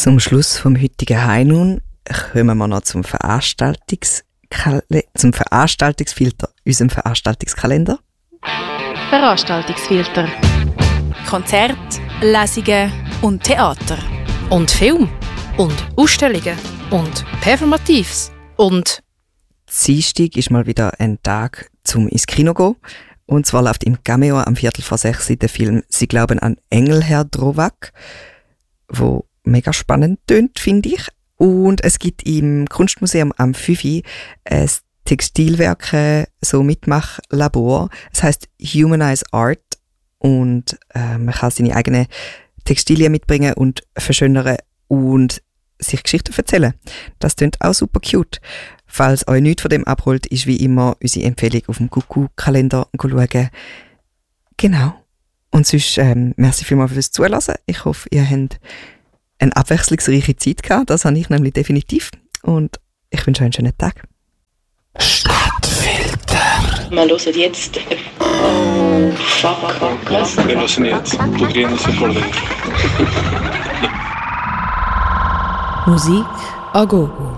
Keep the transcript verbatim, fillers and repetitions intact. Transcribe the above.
Zum Schluss vom heutigen Heinun kommen wir noch zum, Veranstaltungs zum Veranstaltungsfilter, unserem Veranstaltungskalender. Veranstaltungsfilter. Konzerte, Lesungen und Theater. Und Film. Und Ausstellungen. Und Performatives. Und Dienstag ist mal wieder ein Tag zum ins Kino gehen. Und zwar läuft im Cameo am Viertel vor sechs der Film «Sie glauben an Engel, Herr Drowak», wo mega spannend tönt, finde ich. Und es gibt im Kunstmuseum am Fünfi ein Textilwerke, so Mitmachlabor. Es heisst Humanize Art und äh, man kann seine eigenen Textilien mitbringen und verschönern und sich Geschichten erzählen. Das tönt auch super cute. Falls euch nichts von dem abholt, ist wie immer unsere Empfehlung auf dem Kuckuck-Kalender schauen. Genau. Und sonst, ähm, merci vielmals fürs Zuhören. Ich hoffe, ihr habt eine abwechslungsreiche Zeit gehabt. Das habe ich nämlich definitiv. Und ich wünsche euch einen schönen Tag. Stadtfilter. Wir hören jetzt... Oh, fuck, fuck, was? Wir hören jetzt Blutgräne voll weg. Musik a gogo.